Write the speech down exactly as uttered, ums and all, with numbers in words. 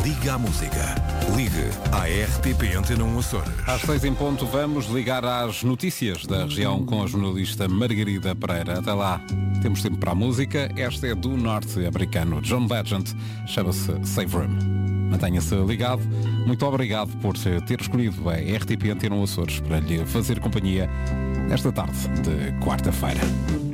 Liga à música. Ligue à R T P Antena um Açores. Às seis em ponto vamos ligar às notícias da região com a jornalista Margarida Pereira. Até lá, temos tempo para a música. Esta é do norte-americano John Legend, chama-se Save Room. Mantenha-se ligado. Muito obrigado por ter escolhido a R T P Antena um Açores para lhe fazer companhia nesta tarde de quarta-feira.